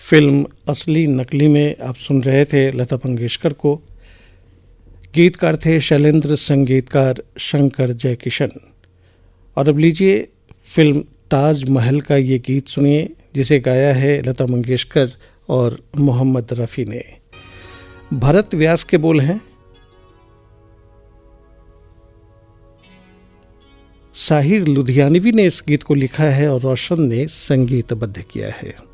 Film असली नकली में आप सुन रहे थे लता मंगेशकर को। गीतकार थे शैलेंद्र, संगीतकार शंकर जयकिशन। और अब लीजिए फिल्म ताजमहल का ये गीत सुनिए, जिसे गाया है लता मंगेशकर और मोहम्मद रफ़ी ने। भरत व्यास के बोल हैं, साहिर लुधियानवी ने इस गीत को लिखा है और रोशन ने संगीतबद्ध किया है।